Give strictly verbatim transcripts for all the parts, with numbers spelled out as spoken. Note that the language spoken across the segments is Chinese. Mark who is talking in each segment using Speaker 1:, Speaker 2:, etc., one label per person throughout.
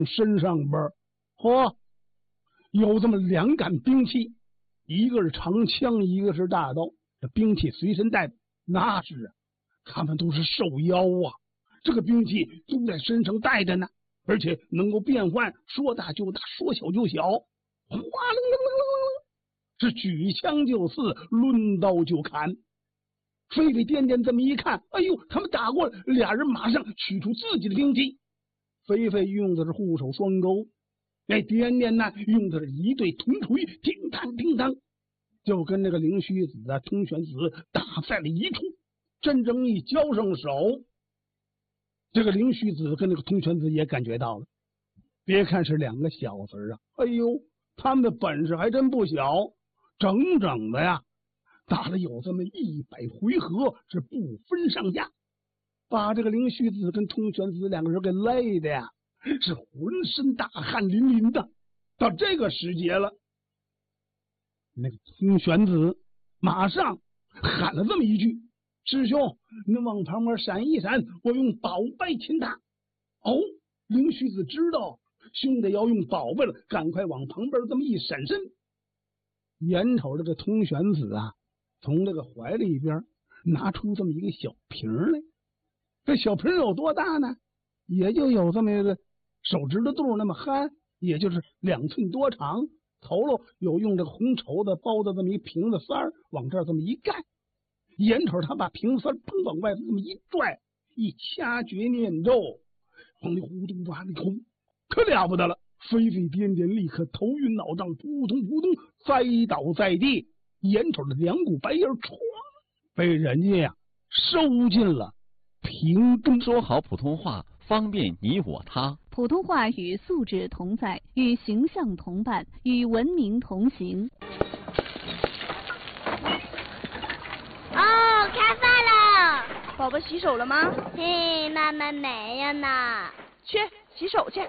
Speaker 1: 身上边嚯有这么两杆兵器，一个是长枪，一个是大刀。这兵器随身带，那是啊，他们都是兽妖啊，这个兵器都在身上带着呢，而且能够变换，说大就大，说小就小，哗楞楞楞楞，是举枪就刺，抡刀就砍。飞飞颠颠这么一看，哎呦，他们打过来，俩人马上取出自己的兵器。飞飞用的是护手双钩，那颠颠呢用的是一对铜锤，叮当叮当，就跟那个灵虚子啊、通玄子打在了一处。真正一交上手，这个灵虚子跟那个通玄子也感觉到了，别看是两个小子啊，哎呦，他们的本事还真不小，整整的呀打了有这么一百回合，是不分上下，把这个灵虚子跟通玄子两个人给累的呀，是浑身大汗淋淋的。到这个时节了，那个通玄子马上喊了这么一句：“师兄，你往旁边闪一闪，我用宝贝擒他。”哦，灵虚子知道兄弟要用宝贝了，赶快往旁边这么一闪身。眼瞅这个通玄子啊，从这个怀里边拿出这么一个小瓶来。这小瓶有多大呢？也就有这么一个手指头肚那么憨，也就是两寸多长。头喽有用这个红绸子包的这么一瓶子塞儿，往这儿这么一盖。眼瞅他把瓶子塞砰往外这么一拽，一掐诀念咒，黄里糊涂哇里空，可了不得了！飞飞颠颠，立刻头晕脑胀，扑通扑通栽倒在地。眼瞅着两股白烟唰被人家呀收进了瓶中。
Speaker 2: 说好普通话，方便你我他。
Speaker 3: 普通话与素质同在，与形象同伴，与文明同行。
Speaker 4: 哦，开饭了！
Speaker 5: 宝宝洗手了吗？
Speaker 4: 嘿，妈妈没有呢。
Speaker 5: 去洗手去。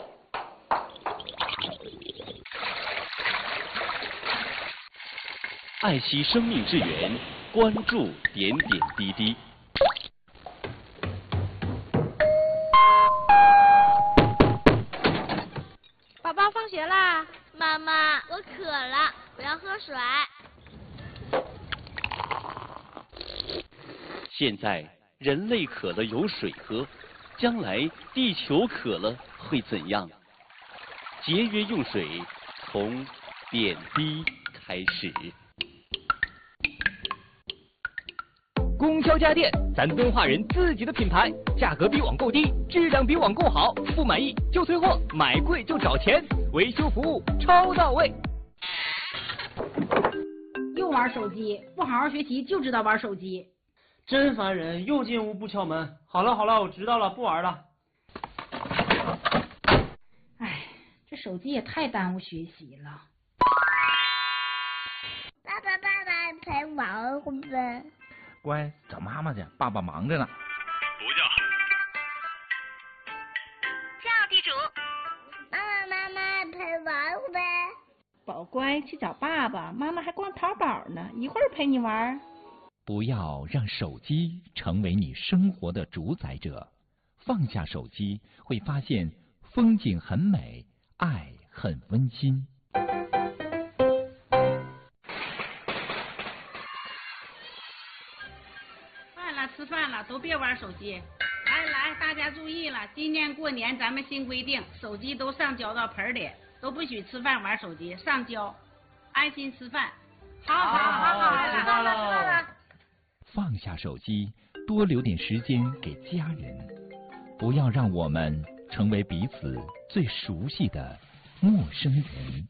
Speaker 2: 爱惜生命之源，关注点点滴滴。
Speaker 5: 宝宝放学啦！
Speaker 4: 妈妈，我渴了，我要喝水。
Speaker 2: 现在人类渴了有水喝，将来地球渴了会怎样？节约用水，从点滴开始。
Speaker 6: 供销家电，咱敦化人自己的品牌，价格比网购低，质量比网购好，不满意就退货，买贵就找钱，维修服务超到位。
Speaker 7: 又玩手机，不好好学习就知道玩手机，
Speaker 8: 真烦人！又进屋不敲门。好了好了，我知道了，不玩了。
Speaker 7: 哎，这手机也太耽误学习了。
Speaker 4: 爸爸爸爸陪玩会不会？
Speaker 9: 乖，找妈妈去，爸爸忙着呢。
Speaker 10: 不叫。
Speaker 4: 叫地主。妈妈妈妈陪玩会不会？
Speaker 5: 宝乖，去找爸爸，妈妈还逛淘宝呢，一会儿陪你玩。
Speaker 9: 不要让手机成为你生活的主宰者，放下手机，会发现风景很美，爱很温馨。
Speaker 7: 吃饭了，都别玩手机。来来，大家注意了，今年过年咱们新规定，手机都上交到盆里，都不许吃饭玩手机，上交，安心吃饭。好好好好，
Speaker 8: 知道了。
Speaker 9: 放下手机，多留点时间给家人，不要让我们成为彼此最熟悉的陌生人。